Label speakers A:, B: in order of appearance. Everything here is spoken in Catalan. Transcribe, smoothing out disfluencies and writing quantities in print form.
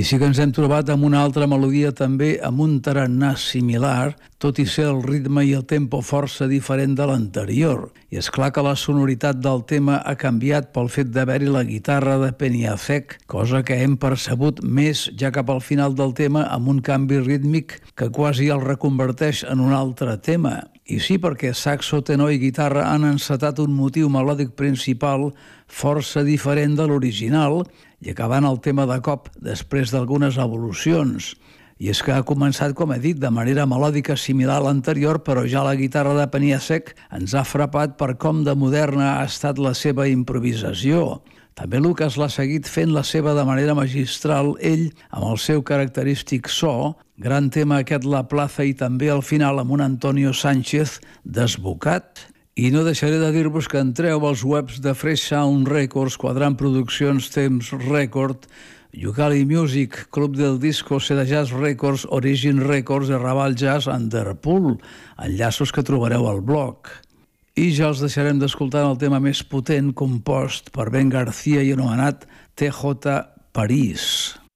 A: I sí que ens hem trobat amb una altra melodia també amb un tarannà similar, tot i ser el ritme i el tempo força diferent de l'anterior. I és clar que la sonoritat del tema ha canviat pel fet d'haver-hi la guitarra de Peniacek, cosa que hem percebut més ja cap al final del tema amb un canvi rítmic que quasi el reconverteix en un altre tema. I sí, perquè saxo, tenor i guitarra han encetat un motiu melòdic principal força diferent de l'original i acabant el tema de cop després d'algunes evolucions. I és que ha començat, com he dit, de manera melòdica similar a l'anterior, però ja la guitarra de Peniacek ens ha frapat per com de moderna ha estat la seva improvisació. També Lucas l'ha seguit fent la seva de manera magistral, ell, amb el seu característic so, gran tema aquest La Plaza i també al final amb un Antonio Sánchez desbocat. I no deixaré de dir-vos que entreu als webs de Fresh Sound Records, Quadrant Produccions, Temps Record, Yukali Music, Club del Disco, Seda Jazz Records, Origin Records i Raval Jazz Underpool, enllaços que trobareu al blog. I ja els deixarem d'escoltar el tema més potent compost per Ben García i anomenat TJ París.